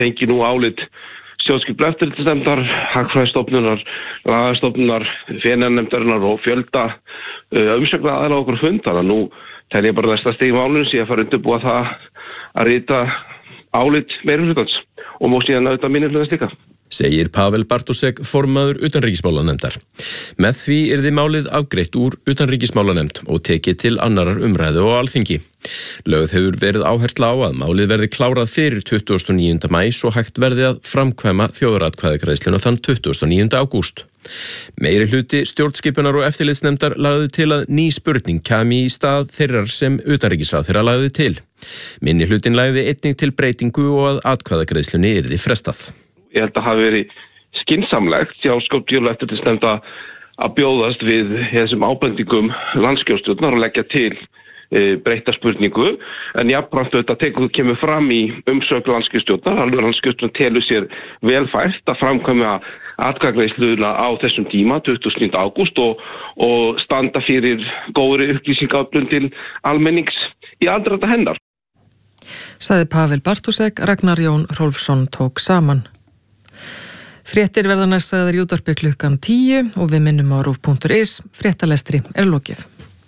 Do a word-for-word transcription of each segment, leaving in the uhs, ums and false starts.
fengi nú álit stjórnskipunar- og eftirlitsnefndar, Hagfræðistofnunar, Lagastofnunar, Feneyjanefndarinnar og fjölda uh, umsagna aðila á okkur fundana. Nú tel ég bara næsta stig í málinu sé að fara undirbúa það að rita álit meirihlutans og má síðan auðvitað minnihlutans líka. Segir Pavel Bartósek, formaður utanríkismálanefndar. Með því yrði málið afgreitt úr utanríkismálanefnd og tekið til annarar umræðu á Alþingi. Lögð hefur verið áhersla á að málið verði klárað fyrir tuttugasta og níunda maí svo hægt verði að framkvæma þjóðaratkvæðagreiðsluna þann tuttugasta og níunda ágúst. Meiri hluti stjórnskipunar- og eftirlitsnefndar lagði til að ný spurning kæmi í stað þeirrar sem utanríkisráðherra lagði til. Minni hlutin lagði einnig til breytingu og að atkvæðagreiðslunni yrði frestað. Ég held að hafi verið skynsamlegt hjá stjórnskipunar- og eftirlitsnefnda að bjóðast við þessum ábendingum landskjörstjórnar og leggja til e, breytta spurningu, en jafnframt þetta tekur kemur fram í umsögn landskjörstjórnar, alveg landskjörstjórnar telur sér velfært að framkvæma atkvæðagreiðsluna á þessum tíma, tuttugasta og níunda ágúst og, og standa fyrir góðri upplýsingaöflun til almennings í aðdraganda hennar. Sagði Pavel Bartósek, Ragnar Jón Rolfsson tók saman. Fréttir verða næst sagðar í útvarpi klukkan tíu og við minnum á rúv punktur is. Fréttalestri er lokið.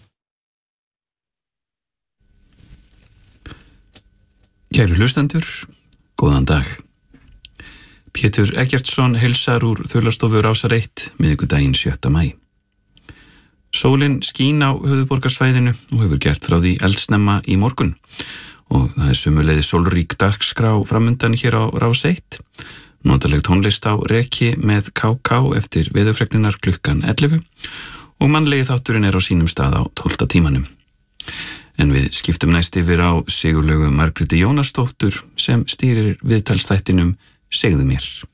Kæru hlustendur, góðan dag. Pétur Eggertsson heilsar úr Þulastofu Rásar eitt miðvikudaginn sjötta maí. Sólin skín á höfuðborgarsvæðinu og hefur gert frá því eldsnemma í morgun og það er sömuleiði sólrík dagskrá framundan hér á Rás eitt. Notaleg tónlist á reki með ká ká eftir veðurfreglunar klukkan ellefu og mannlegi þátturinn er á sínum stað á tólfta tímanum. En við skiptum næst yfir á Sigurlaugu Margréti Jónasdóttur sem stýrir viðtalsþættinum Segðu mér.